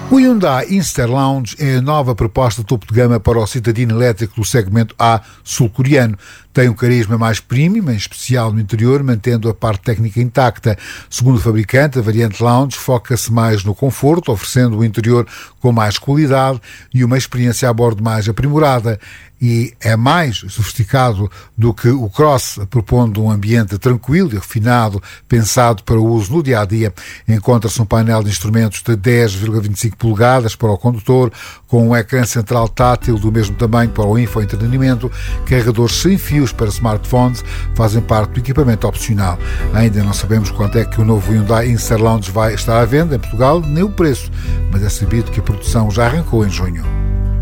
O Hyundai Inster Lounge é a nova proposta topo de gama para o cidadino elétrico do segmento A sul-coreano. Tem um carisma mais premium, em especial no interior, mantendo a parte técnica intacta. Segundo o fabricante, a variante Lounge foca-se mais no conforto, oferecendo o interior com mais qualidade e uma experiência a bordo mais aprimorada. E é mais sofisticado do que o Cross, propondo um ambiente tranquilo e refinado, pensado para o uso no dia-a-dia. Encontra-se um painel de instrumentos de 10,25 polegadas para o condutor, com um ecrã central tátil do mesmo tamanho para o infoentretenimento. Carregadores sem fios para smartphones fazem parte do equipamento opcional. Ainda não sabemos quanto é que o novo Hyundai Inster Lounge vai estar à venda em Portugal, nem o preço, mas é sabido que a produção já arrancou em junho.